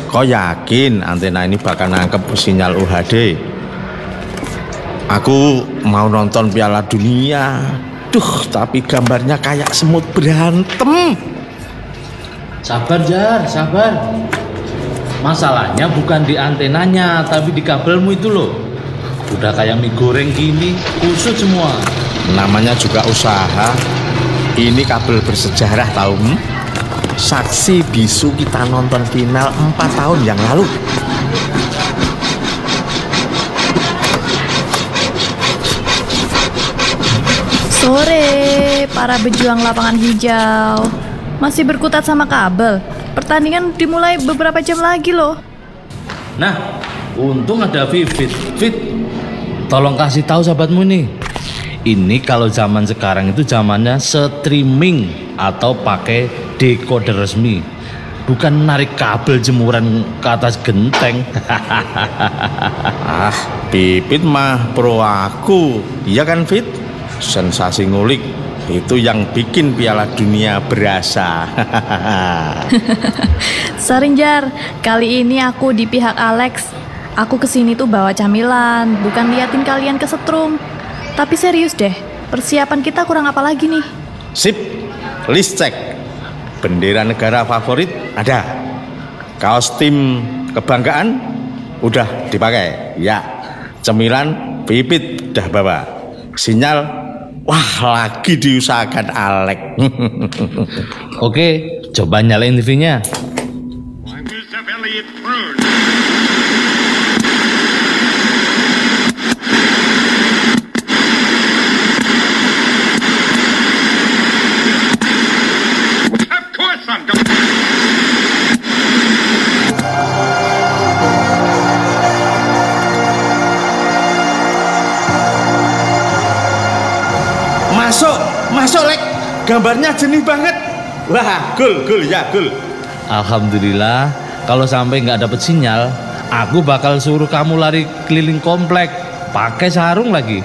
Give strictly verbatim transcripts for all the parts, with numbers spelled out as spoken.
Kau yakin antena ini bakal nangkep sinyal U H D? Aku mau nonton Piala Dunia. Duh, tapi gambarnya kayak semut berantem. Sabar Jar, sabar. Masalahnya bukan di antenanya, tapi di kabelmu itu loh. Udah kayak mie goreng gini, kusut semua. Namanya juga usaha. Ini kabel bersejarah tahu? Hmm? Saksi bisu kita nonton final empat tahun yang lalu. Sore, para pejuang lapangan hijau. Masih berkutat sama kabel. Pertandingan dimulai beberapa jam lagi loh. Nah, untung ada Vivit. Fit, tolong kasih tahu sahabatmu nih. Ini kalau zaman sekarang itu zamannya streaming atau pakai decoder resmi, bukan narik kabel jemuran ke atas genteng. Ah, Pipit mah pro aku. Iya kan Fit? Sensasi ngulik itu yang bikin Piala Dunia berasa. Sering Jar, kali ini aku di pihak Alex. Aku kesini tuh bawa camilan, bukan liatin kalian kesetrum. Tapi serius deh, persiapan kita kurang apa lagi nih? Sip, list cek. Bendera negara favorit ada. Kaos tim kebanggaan udah dipakai. Ya, cemilan Pipit udah bawa. Sinyal, wah lagi diusahakan Alek. Oke, coba nyalain T V-nya. Masuk, masuk Lek. Gambarnya jernih banget. Wah, gol, gol ya, gol. Alhamdulillah, kalau sampai nggak dapet sinyal, aku bakal suruh kamu lari keliling komplek, pakai sarung lagi.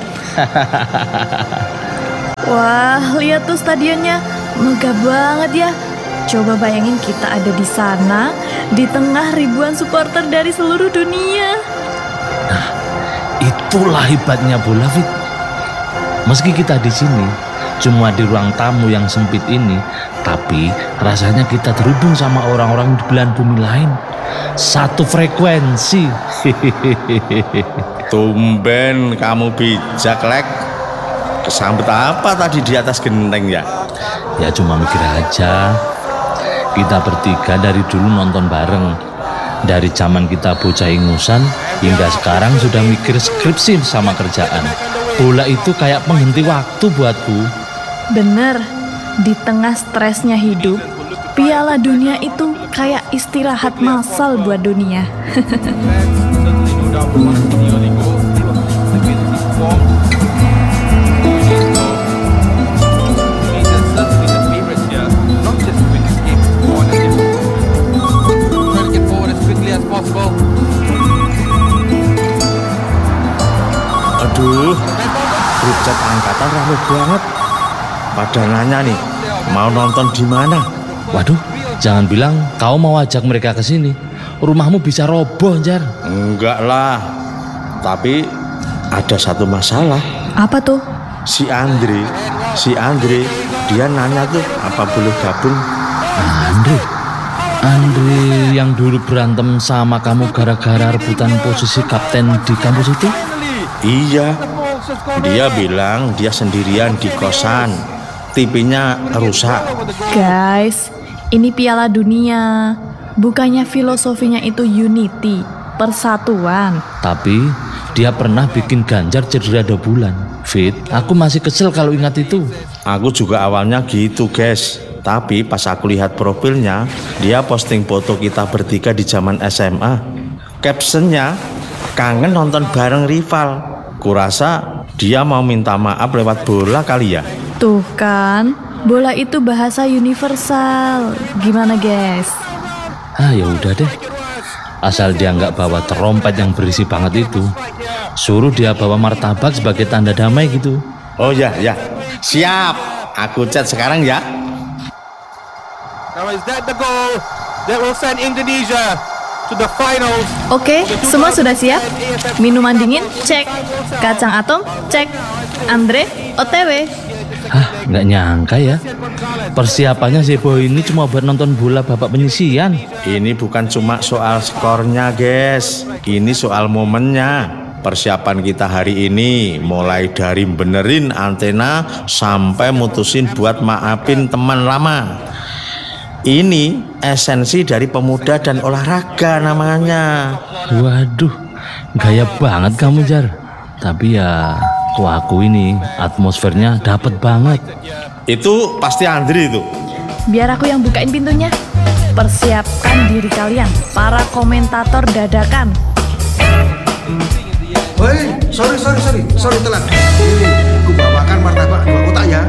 Wah, lihat tuh stadionnya, megah banget ya. Coba bayangin kita ada di sana, di tengah ribuan supporter dari seluruh dunia. Nah, itulah hebatnya bola, Fit. Meski kita di sini cuma di ruang tamu yang sempit ini, tapi rasanya kita terhubung sama orang-orang di belahan bumi lain. Satu frekuensi. Tumben kamu bijak Lek. Kesambet apa tadi di atas genteng ya? Ya cuma mikir aja. Kita bertiga dari dulu nonton bareng. Dari zaman kita bocah ingusan hingga sekarang sudah mikir skripsi sama kerjaan. Bola itu kayak penghenti waktu buatku. Bener, di tengah stresnya hidup, Piala Dunia itu kayak istirahat massal buat dunia. Aduh, grup chat angkatan rame banget. Pada nanya nih, mau nonton di mana? Waduh, jangan bilang kau mau ajak mereka ke sini. Rumahmu bisa roboh, Jar. Enggak lah. Tapi ada satu masalah. Apa tuh? Si Andre, si Andre, dia nanya tuh apa boleh gabung. Andre, Andre yang dulu berantem sama kamu gara-gara rebutan posisi kapten di kampus itu? Iya, dia bilang dia sendirian di kosan, T V-nya rusak. Guys, ini Piala Dunia. Bukannya filosofinya itu unity, persatuan. Tapi dia pernah bikin Ganjar cedera dua bulan. Fit, aku masih kesel kalau ingat itu. Aku juga awalnya gitu guys. Tapi pas aku lihat profilnya, dia posting foto kita bertiga di zaman S M A. Captionnya, kangen nonton bareng rival. Kurasa dia mau minta maaf lewat bola kali ya. Tuh kan, bola itu bahasa universal. Gimana guys? Ah ya udah deh. Asal dia nggak bawa terompet yang berisi banget itu. Suruh dia bawa martabak sebagai tanda damai gitu. Oh ya, ya. Siap. Aku chat sekarang ya. Now is that the goal that will send Indonesia Oke, semua sudah siap? Minuman dingin, cek. Kacang atom, cek. Andre, O T W. Hah, nggak nyangka ya. Persiapannya si Boy ini cuma buat nonton bola babak penyisian. Ini bukan cuma soal skornya, guys. Ini soal momennya. Persiapan kita hari ini mulai dari benerin antena sampai mutusin buat maafin teman lama. Ini esensi dari pemuda dan olahraga namanya. Waduh, gaya banget kamu, Jar. Tapi ya, aku aku ini atmosfernya dapet banget. Itu pasti Andri itu. Biar aku yang bukain pintunya. Persiapkan diri kalian, para komentator dadakan. Woi, sorry, sorry, sorry, sorry telat. Ini, ku bawakan martabak dua kotak ya.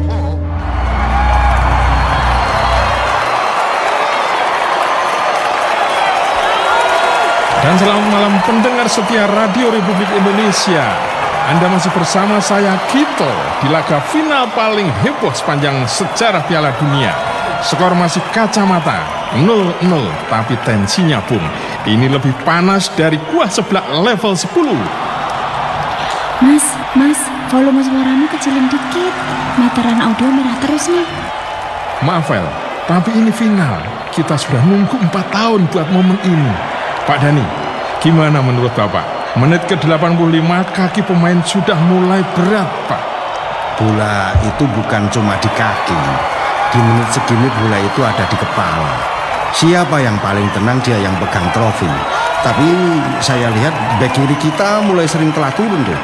Dan selamat malam pendengar setia Radio Republik Indonesia. Anda masih bersama saya Kito di laga final paling heboh sepanjang sejarah Piala Dunia. Skor masih kacamata nol nol, tapi tensinya pun ini lebih panas dari kuah seblak level sepuluh. Mas, mas, volume suaramu kecilin dikit. Meteran audio merah terus nih. Maaf El, tapi ini final. Kita sudah nunggu empat tahun buat momen ini. Pak Dani, gimana menurut Bapak? Menit ke delapan puluh lima kaki pemain sudah mulai berat, Pak. Bola itu bukan cuma di kaki. Di menit segini bola itu ada di kepala. Siapa yang paling tenang dia yang pegang trofi. Tapi saya lihat bek kiri kita mulai sering telah turun tuh.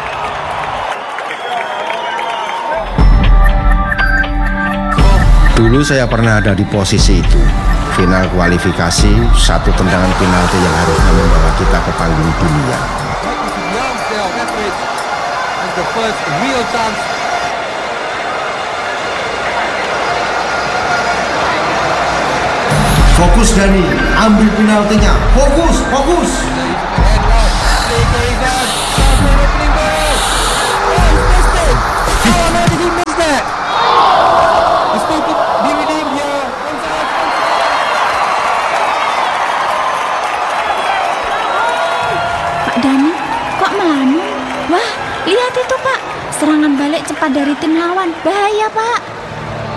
Dulu saya pernah ada di posisi itu. Final kualifikasi, satu tendangan penalti yang harusnya membawa kita ke panggung dunia. Fokus Dani, ambil penaltinya. Fokus, fokus. Pak Dani, kok melamun? Wah, lihat itu Pak. Serangan balik cepat dari tim lawan. Bahaya Pak.